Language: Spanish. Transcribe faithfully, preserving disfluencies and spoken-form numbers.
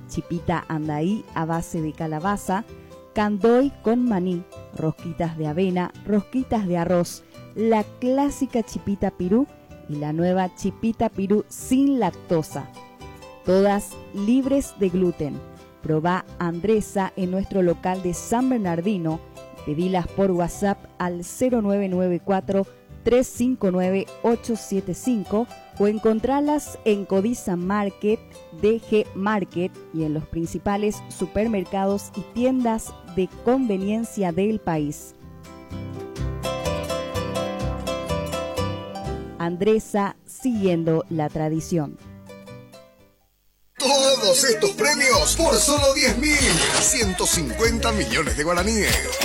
chipita andaí a base de calabaza, candoy con maní, rosquitas de avena, rosquitas de arroz, la clásica chipita pirú y la nueva chipita pirú sin lactosa. Todas libres de gluten. Probá Andresa en nuestro local de San Bernardino. Pedilas por WhatsApp al cero nueve nueve cuatro, tres cinco nueve, ocho siete cinco o encontralas en Codiza Market, D G Market y en los principales supermercados y tiendas de conveniencia del país. Andresa, siguiendo la tradición. Todos estos premios por solo diez mil ciento cincuenta millones de guaraníes.